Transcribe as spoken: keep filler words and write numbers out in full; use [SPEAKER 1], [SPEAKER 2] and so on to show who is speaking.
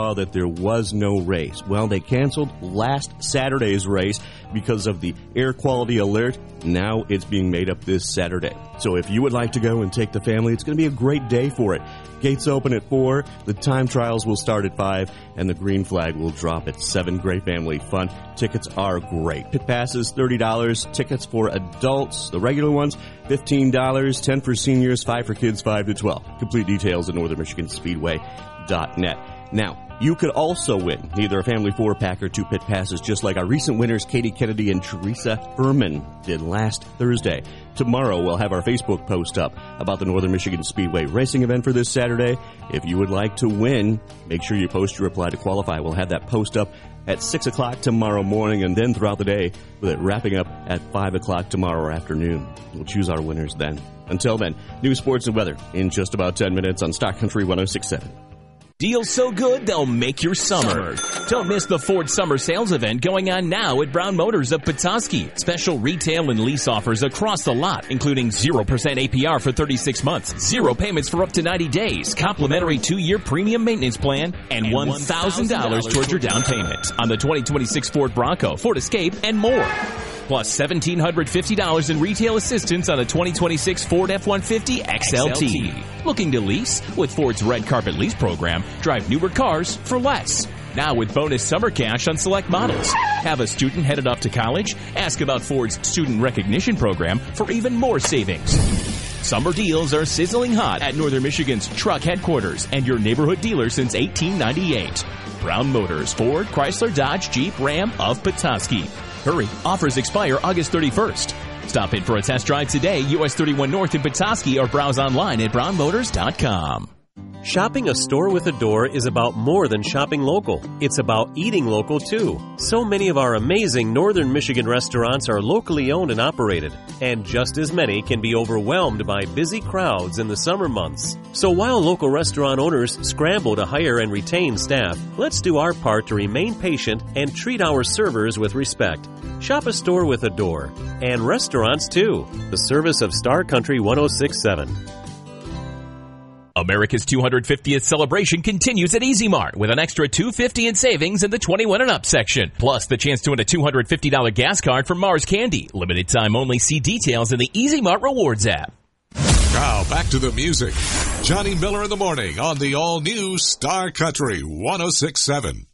[SPEAKER 1] saw that there was no race. Well, they canceled last Saturday's race because of the air quality alert. Now it's being made up this Saturday. So if you would like to go and take the family, it's going to be a great day for it. Gates open at four, the time trials will start at five, and the green flag will drop at seven. Great family fun. Tickets are great. Pit passes, thirty dollars. Tickets for adults, the regular ones, fifteen dollars. ten for seniors, five for kids, five to twelve. Complete details at northern michigan speedway dot net. Now, you could also win either a family four-pack or two pit passes, just like our recent winners, Katie Kennedy and Teresa Furman, did last Thursday. Tomorrow, we'll have our Facebook post up about the Northern Michigan Speedway racing event for this Saturday. If you would like to win, make sure you post your reply to qualify. We'll have that post up at six o'clock tomorrow morning and then throughout the day, with it wrapping up at five o'clock tomorrow afternoon. We'll choose our winners then. Until then, news, sports, and weather in just about ten minutes on Star Country one oh six point seven.
[SPEAKER 2] Deals so good, they'll make your summer. Don't miss the Ford Summer Sales event going on now at Brown Motors of Petoskey. Special retail and lease offers across the lot, including zero percent A P R for thirty-six months, zero payments for up to ninety days, complimentary two-year premium maintenance plan, and one thousand dollars towards your down payment on the twenty twenty-six Ford Bronco, Ford Escape, and more. Plus one thousand seven hundred fifty dollars in retail assistance on a twenty twenty-six Ford F one fifty X L T. Looking to lease? With Ford's Red Carpet Lease program, drive newer cars for less. Now with bonus summer cash on select models. Have a student headed off to college? Ask about Ford's Student Recognition Program for even more savings. Summer deals are sizzling hot at Northern Michigan's truck headquarters and your neighborhood dealer since eighteen ninety-eight. Brown Motors, Ford, Chrysler, Dodge, Jeep, Ram of Petoskey. Hurry, offers expire August thirty-first. Stop in for a test drive today, U S thirty-one North in Petoskey, or browse online at brown motors dot com.
[SPEAKER 3] Shopping a store with a door is about more than shopping local. It's about eating local, too. So many of our amazing Northern Michigan restaurants are locally owned and operated, and just as many can be overwhelmed by busy crowds in the summer months. So while local restaurant owners scramble to hire and retain staff, let's do our part to remain patient and treat our servers with respect. Shop a store with a door, and restaurants, too. The service of Star Country one oh six point seven.
[SPEAKER 2] America's two hundred fiftieth celebration continues at Easy Mart with an extra two hundred fifty dollars in savings in the twenty-one and up section. Plus, the chance to win a two hundred fifty dollars gas card from Mars Candy. Limited time only. See details in the Easy Mart Rewards app.
[SPEAKER 4] Now, back to the music. Johnny Miller in the morning on the all-new Star Country one oh six point seven.